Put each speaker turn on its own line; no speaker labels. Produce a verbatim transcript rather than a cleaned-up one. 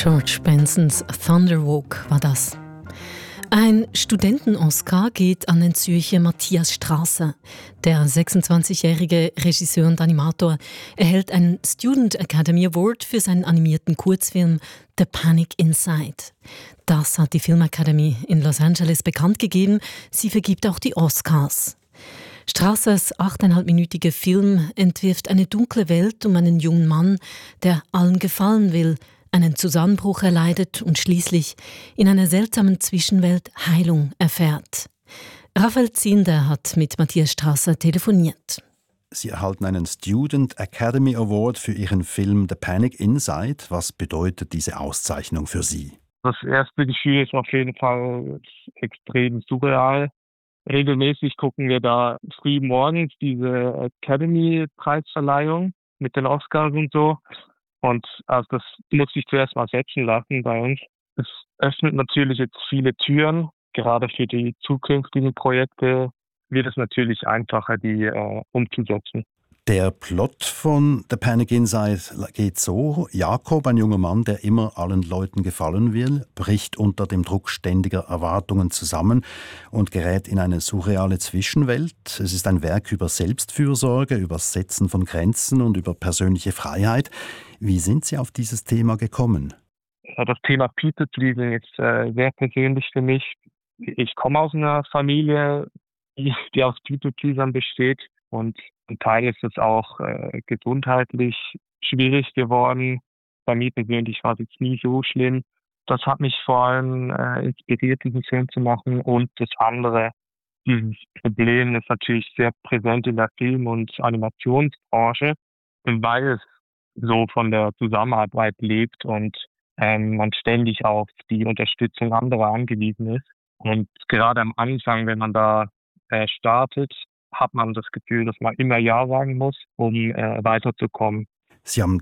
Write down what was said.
George Bensons Thunderwalk war das. Ein Studenten-Oscar geht an den Zürcher Matthias Strasser. Der sechsundzwanzigjährige Regisseur und Animator erhält einen Student Academy Award für seinen animierten Kurzfilm The Panic Inside. Das hat die Filmakademie in Los Angeles bekannt gegeben. Sie vergibt auch die Oscars. Strassers achteinhalbminütiger Film entwirft eine dunkle Welt um einen jungen Mann, der allen gefallen will, einen Zusammenbruch erleidet und schließlich in einer seltsamen Zwischenwelt Heilung erfährt. Raphael Zinder hat mit Matthias Strasser telefoniert.
Sie erhalten einen Student Academy Award für Ihren Film The Panic Inside. Was bedeutet diese Auszeichnung für Sie?
Das erste Gefühl ist auf jeden Fall extrem surreal. Regelmäßig gucken wir da früh morgens diese Academy-Preisverleihung mit den Oscars und so. Und also das muss ich zuerst mal setzen lassen bei uns. Es öffnet natürlich jetzt viele Türen. Gerade für die zukünftigen Projekte wird es natürlich einfacher, die äh, umzusetzen.
Der Plot von The Panic Inside geht so: Jakob, ein junger Mann, der immer allen Leuten gefallen will, bricht unter dem Druck ständiger Erwartungen zusammen und gerät in eine surreale Zwischenwelt. Es ist ein Werk über Selbstfürsorge, über das Setzen von Grenzen und über persönliche Freiheit. Wie sind Sie auf dieses Thema gekommen?
Ja, das Thema People-Pleasing ist äh, sehr persönlich für mich. Ich komme aus einer Familie, die, die aus People-Pleasern besteht. Und zum Teil ist es auch äh, gesundheitlich schwierig geworden. Bei mir persönlich war es jetzt nie so schlimm. Das hat mich vor allem äh, inspiriert, diesen Film zu machen. Und das andere, dieses Problem ist natürlich sehr präsent in der Film- und Animationsbranche, weil es so von der Zusammenarbeit lebt und ähm, man ständig auf die Unterstützung anderer angewiesen ist. Und gerade am Anfang, wenn man da äh, startet, hat man das Gefühl, dass man immer Ja sagen muss, um äh, weiterzukommen.
Sie haben